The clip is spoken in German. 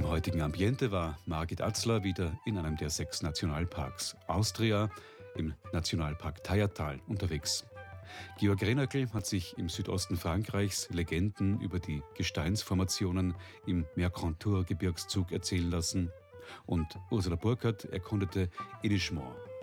Im heutigen Ambiente war Margit Atzler wieder in einem der 6 Nationalparks Austria, im Nationalpark Thayertal, unterwegs. Georg Renackel hat sich im Südosten Frankreichs Legenden über die Gesteinsformationen im Mercantour-Gebirgszug erzählen lassen und Ursula Burkhardt erkundete Enischmont,